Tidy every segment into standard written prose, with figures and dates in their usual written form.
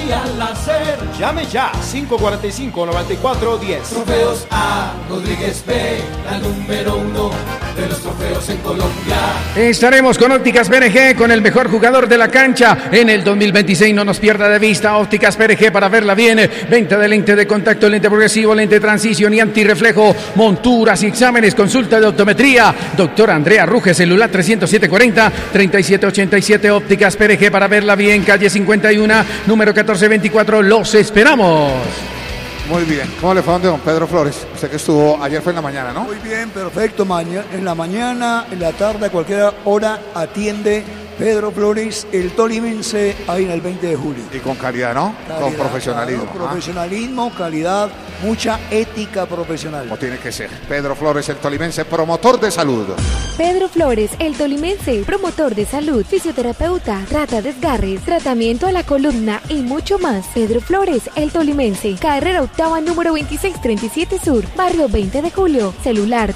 y al hacer. Llame ya, 545-9410. Trofeos A. Rodríguez B, la número 1 de los trofeos en Colombia. Estaremos con Ópticas PRG, con el mejor jugador de la cancha en el 2026. No nos pierda de vista Ópticas PRG para verla bien. Venta de lente de contacto, lente progresivo, lente de transición y antirreflejo, monturas y exámenes, consulta de optometría. Doctora Andrea Ruge, celular 30740-3787. Ópticas PRG para verla bien, calle 51, número 1424. Los esperamos. Muy bien. ¿Cómo le fue a don Pedro Flores? Usted que estuvo, ayer fue en la mañana, ¿no? Muy bien, perfecto. En la mañana, en la tarde, a cualquier hora atiende Pedro Flores, el tolimense, ahí en el 20 de julio. Y con calidad, ¿no? Con profesionalismo. Claro, profesionalismo, calidad, mucha ética profesional. Como tiene que ser. Pedro Flores, el tolimense, promotor de salud. Pedro Flores, el tolimense, promotor de salud, fisioterapeuta, trata desgarres, tratamiento a la columna y mucho más. Pedro Flores, el tolimense, carrera octava número 2637 Sur, barrio 20 de Julio, celular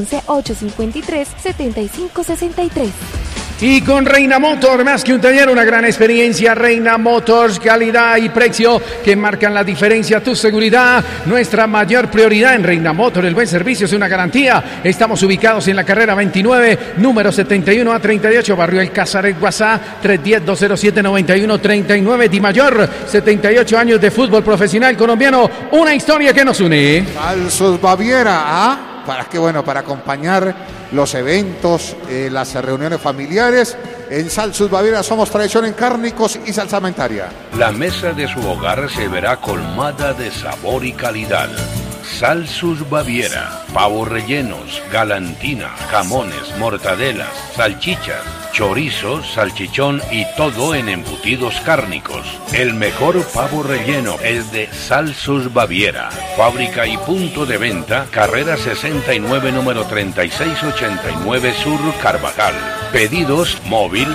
311-853-7563. Y con Reina Motors, más que un taller, una gran experiencia. Reina Motors, calidad y precio que marcan la diferencia. Tu seguridad, nuestra mayor prioridad en Reina Motors. El buen servicio es una garantía. Estamos ubicados en la carrera 29, número 71 a 38, barrio El Casaret, WhatsApp 310-207-9139. Di Mayor, 78 años de fútbol profesional colombiano. Una historia que nos une. Salsus Baviera, para qué bueno, para acompañar los eventos, las reuniones familiares. En Salsus Baviera somos tradición en cárnicos y salsamentaria. La mesa de su hogar se verá colmada de sabor y calidad. Salsus Baviera, pavos rellenos, galantina, jamones, mortadelas, salchichas, chorizo, salchichón y todo en embutidos cárnicos. El mejor pavo relleno es de Salsus Baviera. Fábrica y punto de venta, carrera 69, número 3689 Sur, Carvajal. Pedidos móvil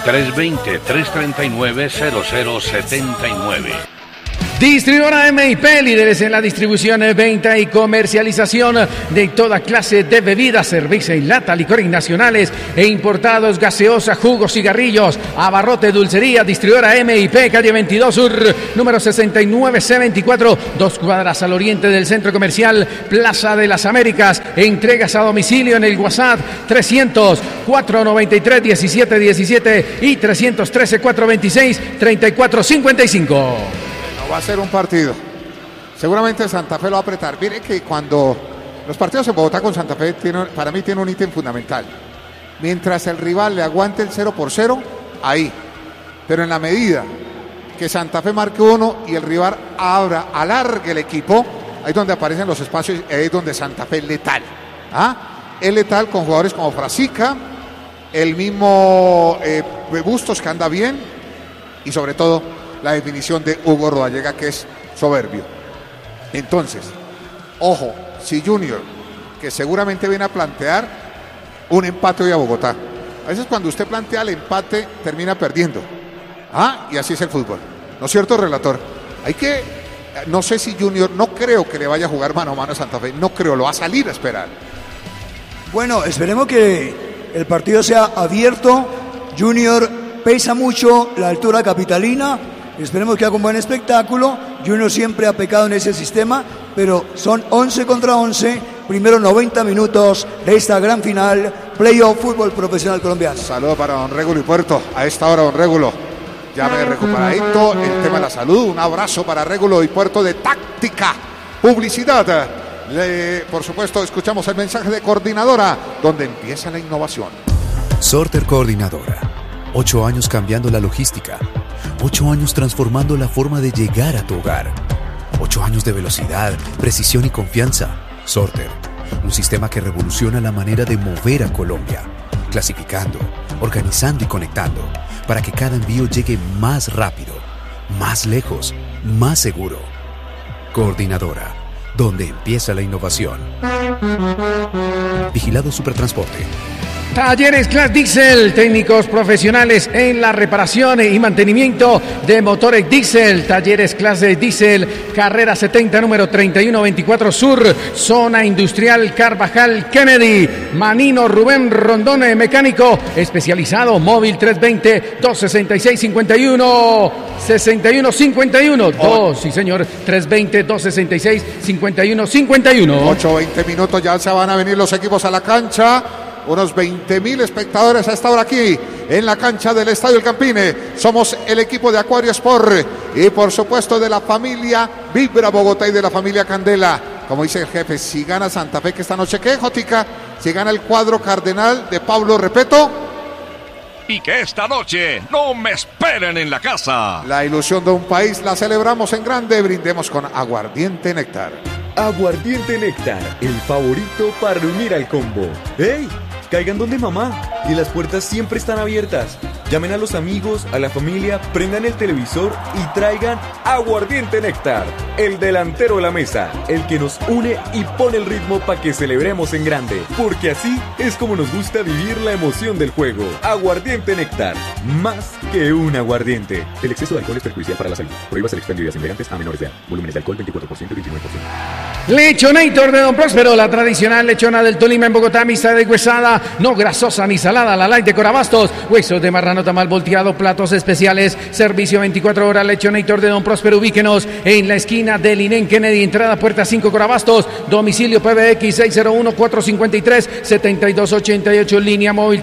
320-339-0079. Distribuidora MIP, líderes en la distribución, venta y comercialización de toda clase de bebidas, cerveza en lata, licores nacionales e importados, gaseosa, jugos, cigarrillos, abarrote, dulcería. Distribuidora MIP, calle 22 Sur, número 69C24, 2 cuadras al oriente del Centro Comercial Plaza de las Américas. Entregas a domicilio en el WhatsApp 300-493-1717 y 313-426-3455. Va a ser un partido. Seguramente Santa Fe lo va a apretar. Mire que cuando los partidos en Bogotá con Santa Fe para mí tiene un ítem fundamental. Mientras el rival le aguante el 0-0, ahí. Pero en la medida que Santa Fe marque uno y el rival alargue el equipo, ahí es donde aparecen los espacios, ahí es donde Santa Fe es letal. Es letal con jugadores como Frasica, el mismo Bustos, que anda bien, y sobre todo la definición de Hugo Rodallega, que es soberbio. Entonces, ojo, si Junior, que seguramente viene a plantear un empate hoy a Bogotá. A veces cuando usted plantea el empate, termina perdiendo. Y así es el fútbol. ¿No es cierto, relator? No sé si Junior, no creo que le vaya a jugar mano a mano a Santa Fe. No creo, lo va a salir a esperar. Bueno, esperemos que el partido sea abierto. Junior pesa mucho la altura capitalina. Esperemos que haga un buen espectáculo. Junior siempre ha pecado en ese sistema, pero son 11 contra 11, primeros 90 minutos de esta gran final, playoff fútbol profesional colombiano. Saludos para don Régulo y Puerto. A esta hora, don Régulo, ya me recuperadito el tema de la salud. Un abrazo para Régulo y Puerto de Táctica Publicidad. Por supuesto, escuchamos el mensaje de Coordinadora, donde empieza la innovación. Sorter Coordinadora. 8 años cambiando la logística. 8 años transformando la forma de llegar a tu hogar. 8 años de velocidad, precisión y confianza. Sorter, un sistema que revoluciona la manera de mover a Colombia. Clasificando, organizando y conectando, para que cada envío llegue más rápido, más lejos, más seguro. Coordinadora, donde empieza la innovación. Vigilado Supertransporte. Talleres Class Diesel, técnicos profesionales en la reparación y mantenimiento de motores diésel. Talleres Class Diesel, carrera 70, número 3124 Sur, zona industrial Carvajal Kennedy. Manino Rubén Rondón, mecánico especializado, móvil 320-266-51-61-51. Sí, señor, 320-266-51-51. 8-20 minutos, ya se van a venir los equipos a la cancha. Unos 20.000 espectadores a esta hora aquí en la cancha del Estadio El Campine. Somos el equipo de Acuario Sport y por supuesto de la familia Vibra Bogotá y de la familia Candela. Como dice el jefe, si gana Santa Fe, que esta noche, ¿qué, Jotica? Si gana el cuadro cardenal de Pablo Repeto. Y que esta noche no me esperen en la casa. La ilusión de un país la celebramos en grande. Brindemos con Aguardiente Néctar. Aguardiente Néctar, el favorito para reunir al combo. ¡Ey! Caigan donde mamá, y las puertas siempre están abiertas. Llamen a los amigos, a la familia, prendan el televisor y traigan Aguardiente Néctar, el delantero de la mesa, el que nos une y pone el ritmo para que celebremos en grande. Porque así es como nos gusta vivir la emoción del juego. Aguardiente Néctar, más que un aguardiente. El exceso de alcohol es perjudicial para la salud. Prohíbas el expendio de ideas embriagantes a menores de edad. Volúmenes de alcohol 24% y 29%. Lechonator de Don Próspero, la tradicional lechona del Tolima en Bogotá, mixta de huesada, no grasosa ni salada, la light de Corabastos, huesos de marrano tamal volteado, platos especiales, servicio 24 horas. Lechonator de Don Próspero, ubíquenos en la esquina del Inén Kennedy, entrada puerta 5 Corabastos, domicilio PBX 601-453-7288, línea móvil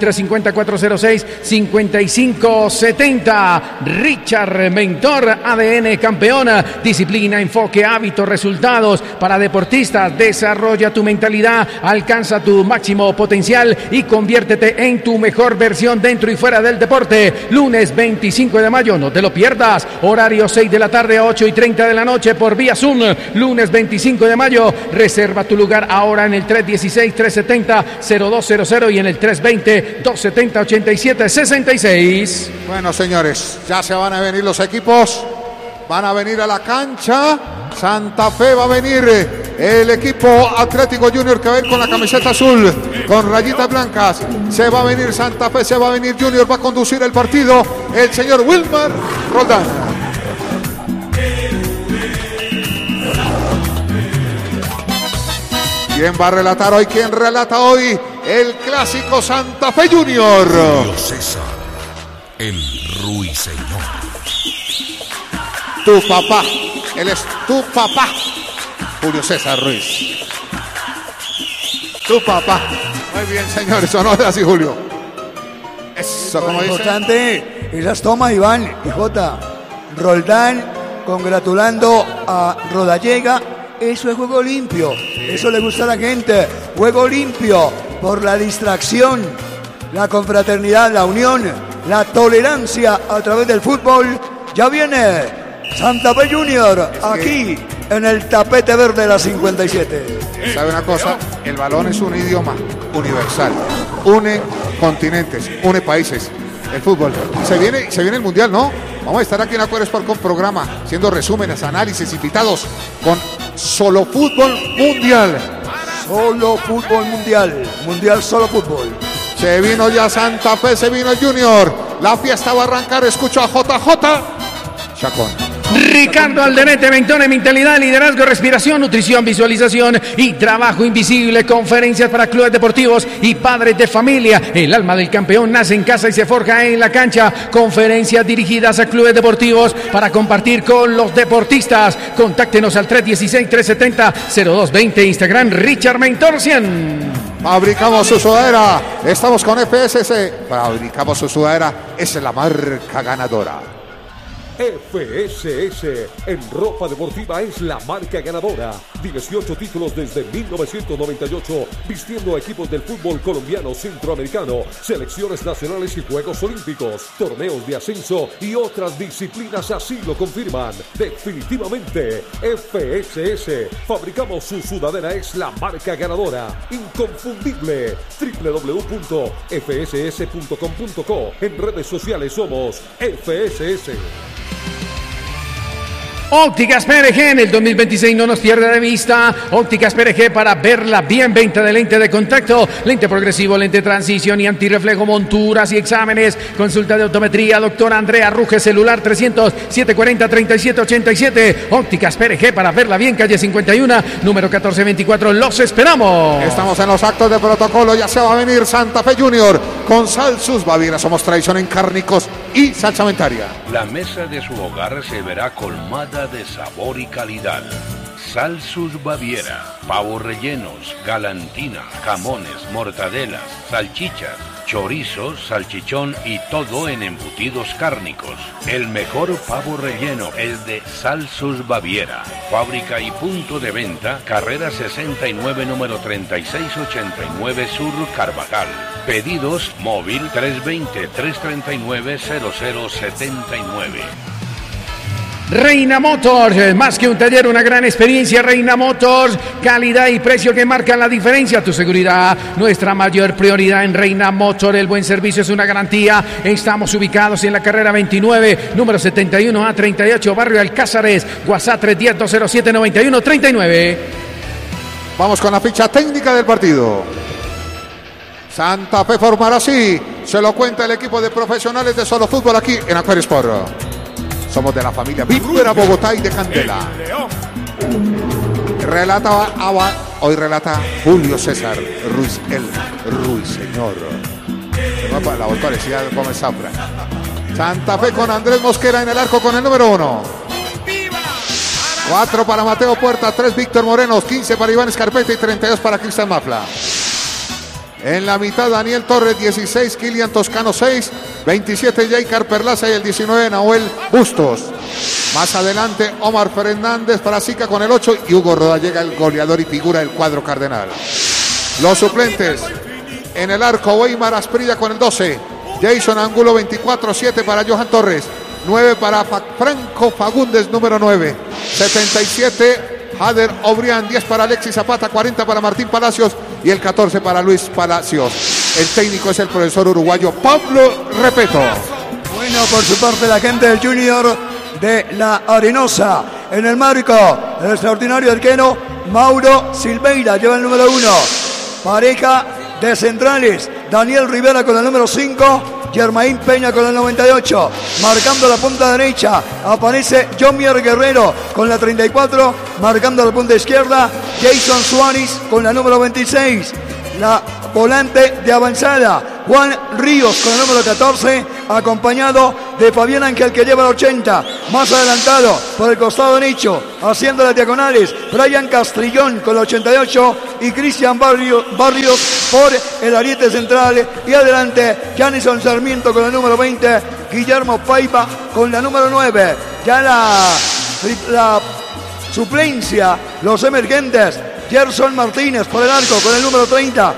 350-406-5570. Richard Mentor, ADN campeona, disciplina, enfoque, hábito, resultados para deportistas. Desarrolla tu mentalidad, alcanza tu máximo potencial y conviértete en tu mejor versión dentro y fuera del deporte. Lunes 25 de mayo, no te lo pierdas. Horario 6 de la tarde a 8:30 de la noche por vía Zoom. Lunes 25 de mayo. Reserva tu lugar ahora en el 316-370-0200 y en el 320-270-8766. Bueno, señores, ya se van a venir los equipos. Van a venir a la cancha. Santa Fe va a venir el equipo Atlético Junior, que va a ir con la camiseta azul con rayitas blancas. Se va a venir Santa Fe, se va a venir Junior, va a conducir el partido el señor Wilmar Roldán. ¿Quién va a relatar hoy? ¿Quién relata hoy el clásico Santa Fe Junior? Julio César, el ruiseñor. Tu papá, él es tu papá, Julio César Ruiz. Tu papá. Muy bien, señores, sonó así, Julio. Eso, como dice. Importante, esas tomas, Iván y Jota. Roldán congratulando a Rodallega. Eso es juego limpio. Eso le gusta a la gente. Juego limpio por la distracción, la confraternidad, la unión, la tolerancia a través del fútbol. Ya viene Santa Fe Junior, aquí en el tapete verde de la 57. ¿Sabe una cosa? El balón es un idioma universal. Une continentes, une países. El fútbol. Se viene el mundial, ¿no? Vamos a estar aquí en Acuario Sport con programa, haciendo resúmenes, análisis, invitados con Solo Fútbol Mundial. Solo Fútbol Mundial. Mundial Solo Fútbol. Se vino ya Santa Fe, se vino el Junior. La fiesta va a arrancar. Escucho a JJ Chacón. Ricardo Alderete, Mentone, mentalidad, liderazgo, respiración, nutrición, visualización y trabajo invisible. Conferencias para clubes deportivos y padres de familia. El alma del campeón nace en casa y se forja en la cancha. Conferencias dirigidas a clubes deportivos para compartir con los deportistas. Contáctenos al 316-370-0220. Instagram Richard Mentor 100. Fabricamos su sudadera. Estamos con FSC. Fabricamos su sudadera. Esa es la marca ganadora. FSS en ropa deportiva es la marca ganadora. 18 títulos desde 1998, vistiendo a equipos del fútbol colombiano, centroamericano, selecciones nacionales y Juegos Olímpicos, torneos de ascenso y otras disciplinas así lo confirman. Definitivamente, FSS. Fabricamos su sudadera, es la marca ganadora. Inconfundible. www.fss.com.co. En redes sociales somos FSS. Ópticas PRG en el 2026 no nos pierda de vista. Ópticas PRG para verla bien. Venta de lente de contacto, lente progresivo, lente de transición y antirreflejo, monturas y exámenes. Consulta de optometría, doctora Andrea Ruge, celular 300-740-3787. Ópticas PRG para verla bien, calle 51, número 1424. Los esperamos. Estamos en los actos de protocolo. Ya se va a venir Santa Fe Junior con Salsus Baviera. Somos tradición en cárnicos y salsamentaria. La mesa de su hogar se verá colmada de sabor y calidad. Salsus Baviera, pavos rellenos, galantina, jamones, mortadelas, salchichas, chorizo, salchichón y todo en embutidos cárnicos. El mejor pavo relleno es de Salsus Baviera. Fábrica y punto de venta, carrera 69, número 3689 Sur, Carvajal. Pedidos móvil 320-339-0079. Reina Motors, más que un taller, una gran experiencia. Reina Motors, calidad y precio que marcan la diferencia. Tu seguridad, nuestra mayor prioridad en Reina Motors. El buen servicio es una garantía. Estamos ubicados en la carrera 29, número 71A38, barrio Alcázares. WhatsApp 310-207-9139. Vamos con la ficha técnica del partido. Santa Fe formará así. Se lo cuenta el equipo de profesionales de Solo Fútbol aquí en Acuario Sport. Somos de la familia Víspera, Bogotá y de Candela. Hoy relata Julio César Ruiz, el Ruiseñor. La voz parecida de Gómez Zafra. Santa Fe con Andrés Mosquera en el arco con el número 1. 4 para Mateo Puerta, 3 Víctor Moreno, 15 para Iván Escarpeta y 32 para Cristian Mafla. En la mitad Daniel Torres, 16 Kilian Toscano, 6, 27 Jaycar Perlaza y el 19 Nahuel Bustos. Más adelante Omar Fernández para Sica con el 8 y Hugo Roda llega el goleador y figura del cuadro cardenal. Los suplentes en el arco: Weimar Asprilla con el 12, Jason Angulo 24, 7 para Johan Torres, 9 para Franco Fagundes número 9, 77 Jader Obrián, 10 para Alexis Zapata, 40 para Martín Palacios y el 14 para Luis Palacios. El técnico es el profesor uruguayo Pablo Repeto. Bueno, por su parte la gente del Junior de La Arenosa. En el marco, el extraordinario arquero Mauro Silveira lleva el número 1. Pareja de centrales, Daniel Rivera con el número 5. Germain Peña con el 98, marcando la punta derecha, aparece Jomier Guerrero con la 34, marcando la punta izquierda, Jason Suárez con la número 26, la volante de avanzada, Juan Ríos con el número 14, acompañado de Fabián Ángel que lleva el 80, más adelantado por el costado derecho, haciendo las diagonales, Brian Castrillón con el 88 y Cristian Barrios por el ariete central, y adelante Janison Sarmiento con el número 20, Guillermo Paiva con la número 9, ya la suplencia, los emergentes, Gerson Martínez por el arco con el número 30,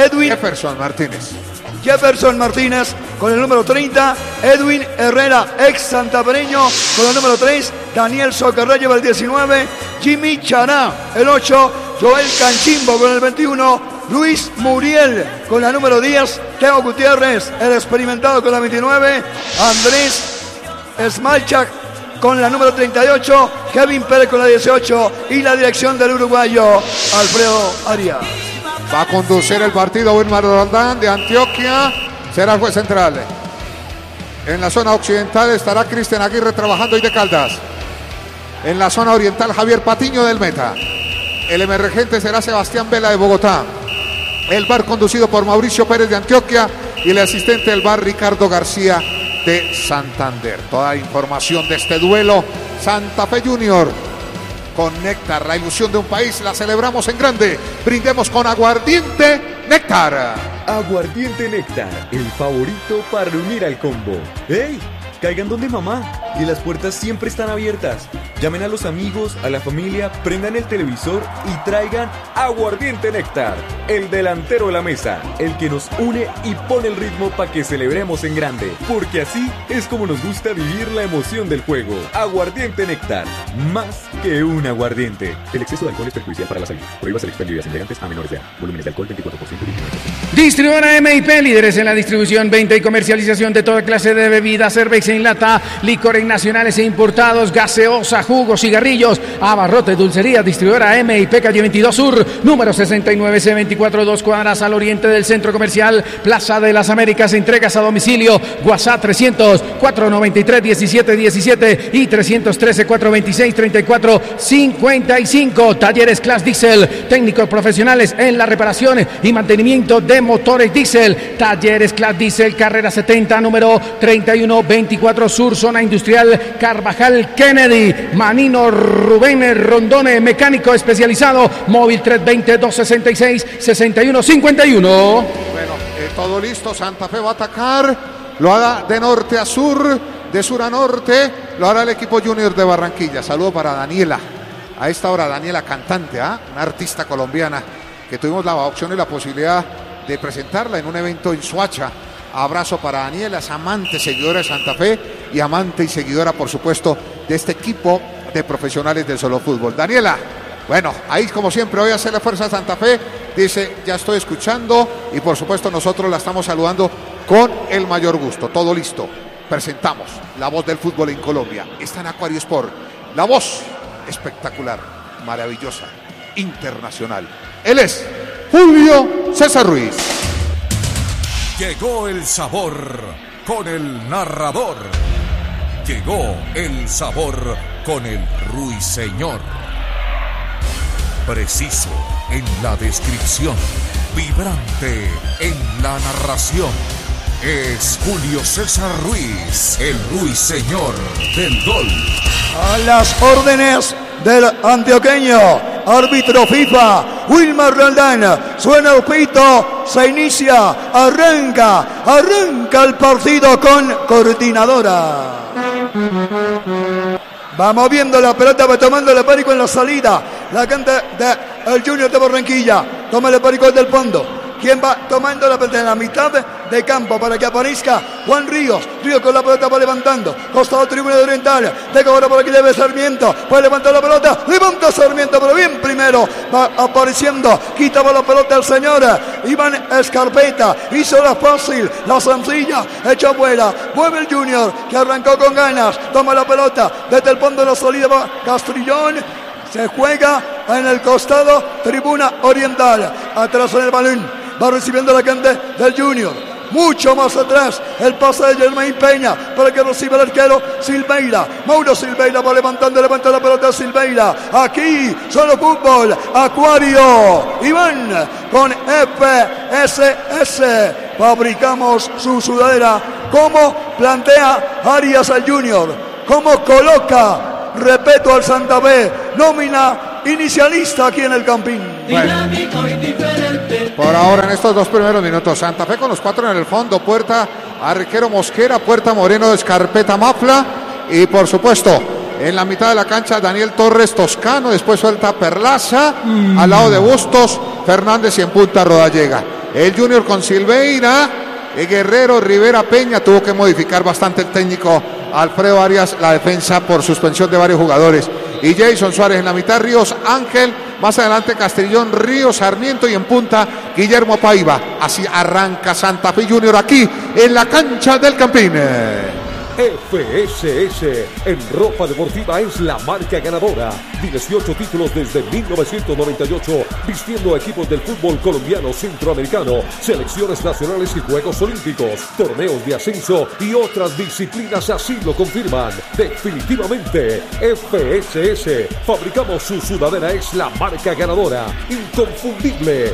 Jefferson Martínez con el número 30, Edwin Herrera, ex santafereño, con el número 3, Daniel Socarrá lleva el 19, Jimmy Chará, el 8, Joel Canchimbo con el 21, Luis Muriel con la número 10, Teo Gutiérrez, el experimentado con la 29, Andrés Smalchak con la número 38, Kevin Pérez con la 18 y la dirección del uruguayo Alfredo Arias. Va a conducir el partido Wilmar Roldán de Antioquia, será el juez central. En la zona occidental estará Cristian Aguirre trabajando y de Caldas. En la zona oriental Javier Patiño del Meta. El emergente será Sebastián Vela de Bogotá. El VAR conducido por Mauricio Pérez de Antioquia y el asistente del VAR Ricardo García de Santander. Toda información de este duelo, Santa Fe Junior con Néctar, la ilusión de un país, la celebramos en grande. Brindemos con Aguardiente Néctar. Aguardiente Néctar, el favorito para reunir al combo. ¡Ey! Caigan donde mamá, y las puertas siempre están abiertas. Llamen a los amigos, a la familia, prendan el televisor y traigan Aguardiente Néctar, el delantero de la mesa, el que nos une y pone el ritmo para que celebremos en grande, porque así es como nos gusta vivir la emoción del juego. Aguardiente Néctar, más que un aguardiente. El exceso de alcohol es perjudicial para la salud. Prohíbase el expendio de embriagantes a menores de edad. Volúmenes de alcohol 24% y 19%. Distribuidora MIP, líderes en la distribución, venta y comercialización de toda clase de bebidas, cerveza en lata, licor marcas nacionales e importados, gaseosa, jugos, cigarrillos, abarrotes, dulcerías, distribuidora M&P Calle 22 Sur, número 69 C24, 2 cuadras al oriente del Centro Comercial Plaza de las Américas. Entregas a domicilio, WhatsApp 300 493 1717 y 313 426 34 55. Talleres Class Diesel, técnicos profesionales en la reparación y mantenimiento de motores diésel. Talleres Class Diesel, carrera 70, número 3124 Sur, zona industrial Carvajal Kennedy. Manino Rubén Rondone, mecánico especializado, móvil 320-266-6151. Bueno, todo listo, Santa Fe va a atacar, lo hará de norte a sur, de sur a norte, lo hará el equipo Junior de Barranquilla. Saludo para Daniela, a esta hora Daniela cantante, una artista colombiana que tuvimos la opción y la posibilidad de presentarla en un evento en Soacha. Abrazo para Daniela, es amante, seguidora de Santa Fe y amante y seguidora, por supuesto, de este equipo de profesionales del solo fútbol. Daniela, bueno, ahí como siempre hoy hace la fuerza Santa Fe, dice, ya estoy escuchando y por supuesto nosotros la estamos saludando con el mayor gusto. Todo listo, presentamos la voz del fútbol en Colombia, está en Acuario Sport, la voz espectacular, maravillosa, internacional. Él es Julio César Ruiz. Llegó el sabor con el narrador. Llegó el sabor con el ruiseñor. Preciso en la descripción, vibrante en la narración. Es Julio César Ruiz, el ruiseñor del gol. A las órdenes del antioqueño, árbitro FIFA, Wilmar Roldán, suena el pito, se inicia, arranca el partido con coordinadora. Va moviendo la pelota, va tomando el Perico en la salida, la canta del Junior de Barranquilla, toma el Perico del fondo. ¿Quién va tomando la pelota en la mitad de campo para que aparezca Juan Ríos? Ríos con la pelota va levantando. Costado tribuna de Oriental. De ahora por aquí debe Sarmiento. Puede levantar la pelota. Levanta Sarmiento, pero bien primero. Va apareciendo. Quitaba la pelota el señor Iván Escarpeta. Hizo la fácil, la sencilla. Hecha afuera. Mueve el Junior que arrancó con ganas. Toma la pelota. Desde el fondo de la salida va Castrillón. Se juega en el costado tribuna Oriental. Atrás en el balón. Va recibiendo la gente del Junior. Mucho más atrás el pase de Germain Peña para que reciba el arquero Silveira. Mauro Silveira va levanta la pelota de Silveira. Aquí solo fútbol. Acuario. Iván con FSS. Fabricamos su sudadera. ¿Cómo plantea Arias al Junior? ¿Cómo coloca, repeto, al Santa Fe? Nómina inicialista aquí en el Campín. Bueno, por ahora en estos 2 primeros minutos, Santa Fe con los 4 en el fondo, puerta Arquero Mosquera, puerta Moreno de Escarpeta Mafla y por supuesto en la mitad de la cancha Daniel Torres Toscano, después suelta Perlaza, al lado de Bustos, Fernández y en punta Rodallega. El Junior con Silveira, Guerrero, Rivera, Peña, tuvo que modificar bastante el técnico Alfredo Arias la defensa por suspensión de varios jugadores. Y Jason Suárez en la mitad, Ríos, Ángel, más adelante Castrillón, Ríos, Sarmiento y en punta Guillermo Paiva. Así arranca Santa Fe Junior aquí en la cancha del Campín. FSS en ropa deportiva es la marca ganadora. 18 títulos desde 1998, vistiendo a equipos del fútbol colombiano, centroamericano, selecciones nacionales y Juegos Olímpicos, torneos de ascenso y otras disciplinas así lo confirman. Definitivamente, FSS, fabricamos su sudadera, es la marca ganadora, inconfundible.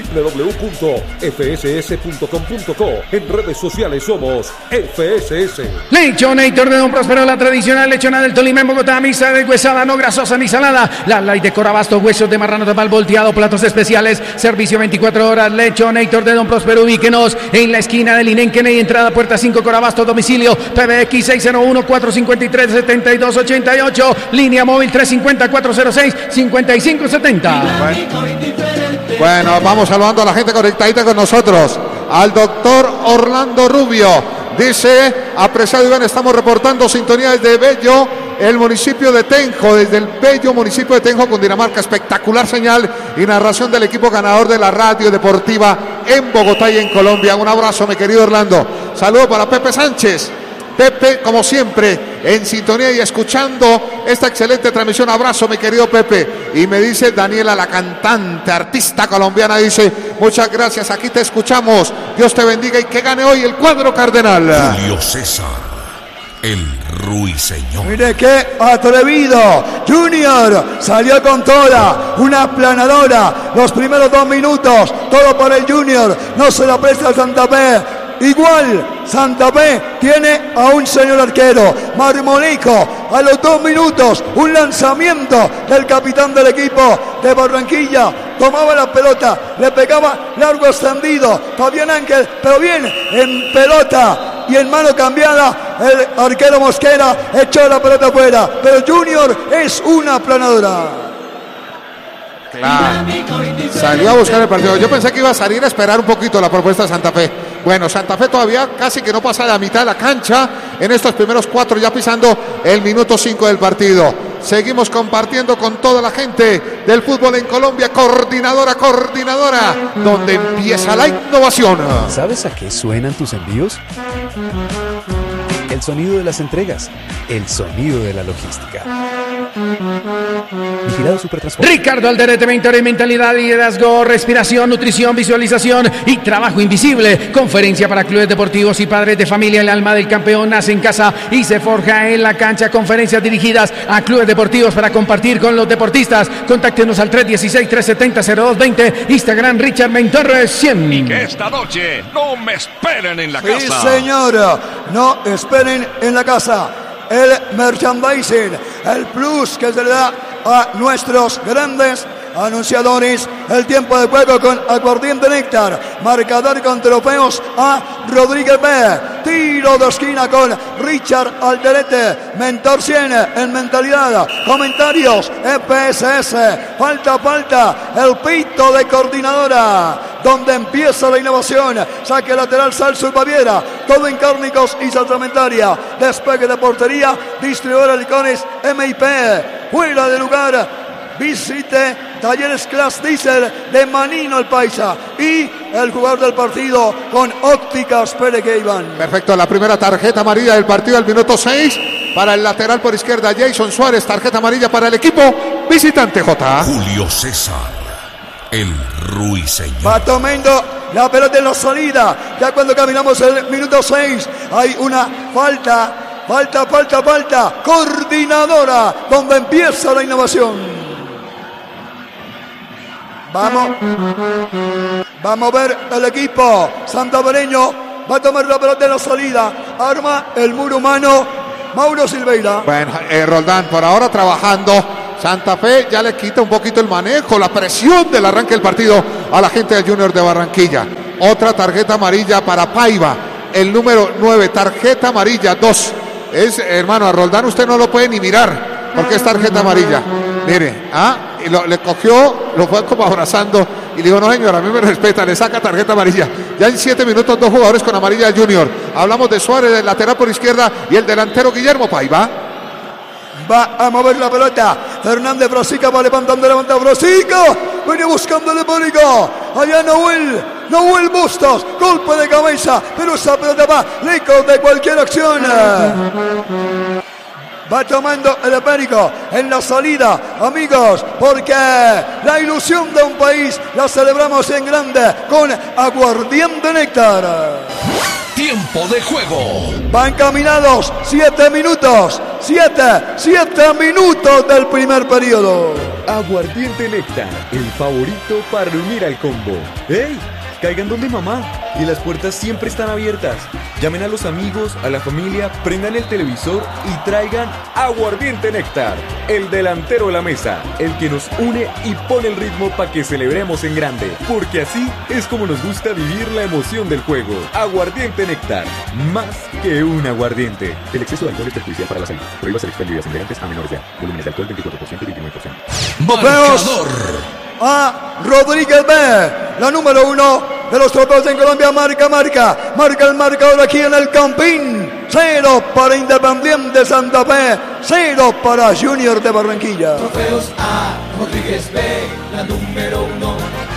www.fss.com.co. En redes sociales somos FSS. Lechonator de Don Próspero, la tradicional lechona del Tolima en Bogotá, misa de huesada, no grasosa ni salada. La light de Corabasto, huesos de marrano de mal volteado, platos especiales, servicio 24 horas. Lechonator de Don Próspero, ubíquenos en la esquina del Inenquene y entrada puerta 5 Corabasto, domicilio PBX 601-453-7288, línea móvil 350-406-5570. Bueno, vamos saludando a la gente conectadita con nosotros. Al doctor Orlando Rubio. Dice, apreciado Iván, estamos reportando sintonía desde Bello, el municipio de Tenjo, desde el bello municipio de Tenjo, Cundinamarca. Espectacular señal y narración del equipo ganador de la radio deportiva en Bogotá y en Colombia. Un abrazo, mi querido Orlando. Saludo para Pepe Sánchez. Pepe, como siempre, en sintonía y escuchando esta excelente transmisión. Abrazo, mi querido Pepe. Y me dice Daniela, la cantante, artista colombiana, dice, muchas gracias, aquí te escuchamos. Dios te bendiga y que gane hoy el cuadro cardenal. Julio César, el ruiseñor. Mire qué atrevido. Junior salió con toda, una aplanadora. Los primeros 2 minutos, todo por el Junior. No se la presta el Santa Fe. Igual Santa Fe tiene a un señor arquero, Marmonico. A los 2 minutos, un lanzamiento del capitán del equipo de Barranquilla. Tomaba la pelota, le pegaba largo extendido, Fabián Ángel, pero bien en pelota y en mano cambiada. El arquero Mosquera echó la pelota afuera, pero Junior es una aplanadora. Claro. Salió a buscar el partido. Yo pensé que iba a salir a esperar un poquito la propuesta de Santa Fe. Bueno, Santa Fe todavía casi que no pasa de la mitad de la cancha en estos primeros 4, ya pisando el minuto 5 del partido. Seguimos compartiendo con toda la gente del fútbol en Colombia. Coordinadora, donde empieza la innovación. ¿Sabes a qué suenan tus envíos? El sonido de las entregas, el sonido de la logística. Vigilado Supertransporte. Ricardo Alderete, mentor en mentalidad, liderazgo, respiración, nutrición, visualización y trabajo invisible. Conferencia para clubes deportivos y padres de familia. El alma del campeón nace en casa y se forja en la cancha. Conferencias dirigidas a clubes deportivos para compartir con los deportistas. Contáctenos al 316-370-0220. Instagram Richard Mentor 100. Y que esta noche no me esperen en la casa. Sí, señora, no esperen en la casa. El merchandising, el plus que se le da a nuestros grandes anunciadores. El tiempo de juego con Aguardiente Néctar. Marcador con trofeos a Rodríguez B. Tiro de esquina con Richard Alderete. Mentor 100 en mentalidad. Comentarios EPSS. Falta. El pito de coordinadora. Donde empieza la innovación. Saque lateral Salsus Baviera. Todo en cárnicos y salsamentaria. Despegue de portería. Distribuidor Licones MIP. Fuera de lugar. Visite Talleres Class Diesel de Manino el Paisa. Y el jugador del partido con Ópticas Pérez Iván. Perfecto, la primera tarjeta amarilla del partido al minuto 6. Para el lateral por izquierda, Jason Suárez. Tarjeta amarilla para el equipo visitante, J. Julio César, el ruiseñor. Va tomando la pelota en la salida. Ya cuando caminamos el minuto 6, hay una falta. Coordinadora, donde empieza la innovación. Vamos a ver el equipo santafereño. Va a tomar la pelota en la salida. Arma el muro humano Mauro Silveira. Bueno, Roldán, por ahora trabajando. Santa Fe ya le quita un poquito el manejo, la presión del arranque del partido a la gente del Junior de Barranquilla. Otra tarjeta amarilla para Paiva, el número 9, tarjeta amarilla 2. Hermano, a Roldán usted no lo puede ni mirar, porque es tarjeta amarilla. Mire, y le cogió, lo fue como abrazando y le dijo, no señor, a mí me respeta, le saca tarjeta amarilla. Ya en 7 minutos 2 jugadores con amarilla del Junior. Hablamos de Suárez, del lateral por izquierda, y el delantero Guillermo Paiva. Va a mover la pelota. Fernández Frasica va levanta Frasica. Viene buscándole Bórigo. Allá Noel Bustos. Golpe de cabeza. Pero esa pelota va lejos de cualquier acción. Va tomando el Américo en la salida, amigos, porque la ilusión de un país la celebramos en grande con Aguardiente Néctar. Tiempo de juego. Van caminados 7 minutos. 7 minutos del primer periodo. Aguardiente Néctar, el favorito para unir al combo. ¡Ey! Caigan donde mamá y las puertas siempre están abiertas. Llamen a los amigos, a la familia, prendan el televisor y traigan Aguardiente Néctar, el delantero de la mesa, el que nos une y pone el ritmo para que celebremos en grande, porque así es como nos gusta vivir la emoción del juego. Aguardiente Néctar, más que un aguardiente. El exceso de alcohol es perjudicial para la salud. Prohíbas el expendio de acelerantes a menores de edad. Volúmenes de alcohol 24% y 29%. Marcador. A Rodríguez B, la número 1 de los trofeos en Colombia. Marca el marcador aquí en el Campín. 0 para Independiente Santa Fe, 0 para Junior de Barranquilla. Trofeos a Rodríguez B, la número 1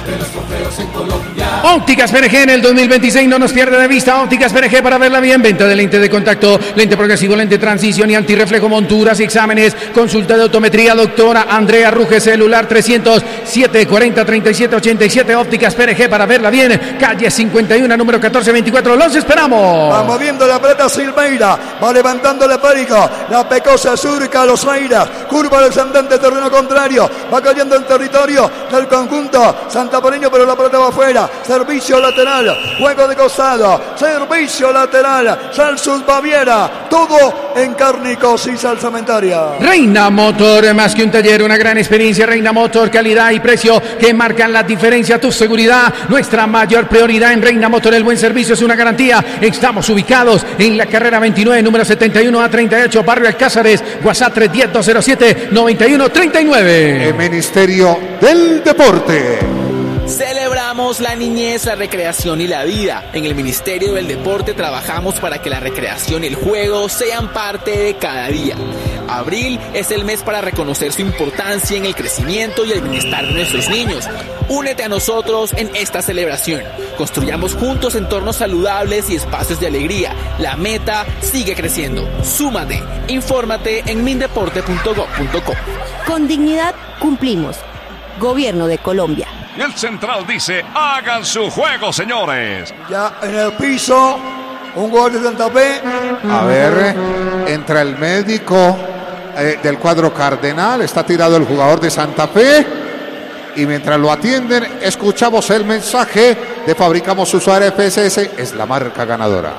de los trofeos en Colombia. Ópticas PRG en el 2026 no nos pierde de vista. Ópticas PRG para verla bien. Venta de lente de contacto, lente progresivo, lente de transición y antirreflejo, monturas y exámenes. Consulta de optometría, doctora Andrea Ruge, celular 300 740 37 87. Ópticas PRG para verla bien. Calle 51, número 1424. Los esperamos. Va moviendo la pelota Silveira, va levantando la Perico, la Pecosa surca a los Reiras, curva del ascendente, terreno contrario, va cayendo en territorio del conjunto santapareño, pero la pelota va afuera. Servicio lateral, juego de costado, servicio lateral, Salsus Baviera, todo en cárnicos y salsamentaria. Reina Motor, más que un taller, una gran experiencia. Reina Motor, calidad y precio que marcan la diferencia. Tu seguridad, nuestra mayor prioridad en Reina Motor. El buen servicio es una garantía. Estamos ubicados en la carrera 29, número 71 a 38, barrio Alcázares. WhatsApp 310-207-9139. El Ministerio del Deporte. Celebramos la niñez, la recreación y la vida. En el Ministerio del Deporte trabajamos para que la recreación y el juego sean parte de cada día. Abril es el mes para reconocer su importancia en el crecimiento y el bienestar de nuestros niños. Únete a nosotros en esta celebración. Construyamos juntos entornos saludables y espacios de alegría. La meta sigue creciendo. Súmate. Infórmate en mindeporte.gov.co. Con dignidad cumplimos. Gobierno de Colombia. Y el central dice, hagan su juego, señores. Ya en el piso, un gol de Santa Fe. A ver, entra el médico del cuadro cardenal, está tirado el jugador de Santa Fe. Y mientras lo atienden, escuchamos el mensaje de Fabricamos Usuario FSS, es la marca ganadora.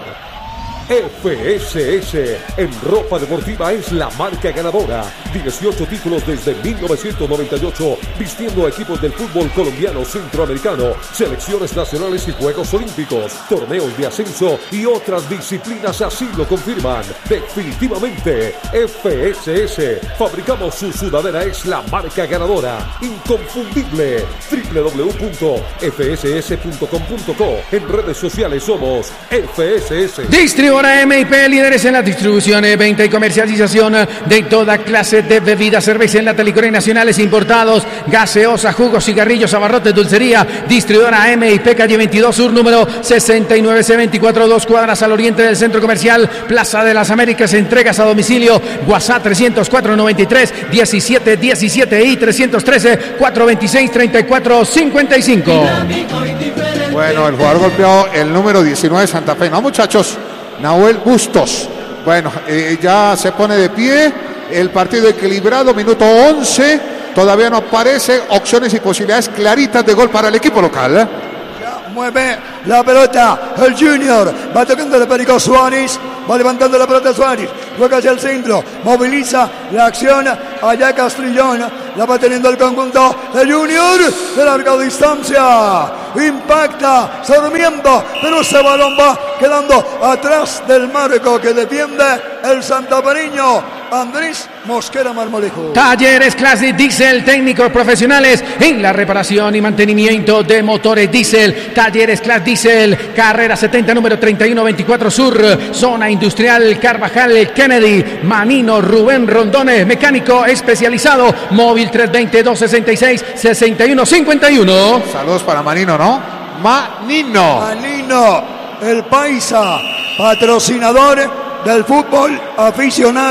FSS en ropa deportiva es la marca ganadora. 18 títulos desde 1998, vistiendo a equipos del fútbol colombiano centroamericano, selecciones nacionales y Juegos Olímpicos, torneos de ascenso y otras disciplinas así lo confirman. Definitivamente, FSS, fabricamos su sudadera, es la marca ganadora. Inconfundible. www.fss.com.co. En redes sociales somos FSS. Distribuidora MIP, líderes en la distribución, venta y comercialización de toda clase de bebidas, cerveza en lata, licores nacionales importados, gaseosa, jugos, cigarrillos, abarrotes, dulcería. Distribuidora MIP, calle 22 Sur, número 69C24, 2 cuadras al oriente del Centro Comercial Plaza de las Américas. Entregas a domicilio. WhatsApp 304-93-1717 y 313-426-3455. Bueno, el jugador golpeado, el número 19 de Santa Fe. No, muchachos, Nahuel Bustos. Bueno, ya se pone de pie. El partido equilibrado, minuto 11. Todavía no aparece opciones y posibilidades claritas de gol para el equipo local. Ya mueve la pelota el Junior. Va tocando el Perico Suárez. Va levantando la pelota Suárez. Juega hacia el centro. Moviliza la acción. Allá Castrillón. La va teniendo el conjunto de Junior de larga distancia. Impacta Sarmiento, pero ese balón va quedando atrás del marco que defiende el santapareño Andrés Mosquera Marmolejo. Talleres Classic Diesel, técnicos profesionales en la reparación y mantenimiento de motores diésel. Talleres Classic Diesel, carrera 70, número 3124 Sur, zona industrial Carvajal Kennedy. Manino Rubén Rondones, mecánico especializado. Móvil 320-266-6151. Saludos para Manino, ¿no? Manino, el paisa, patrocinador del fútbol aficionado.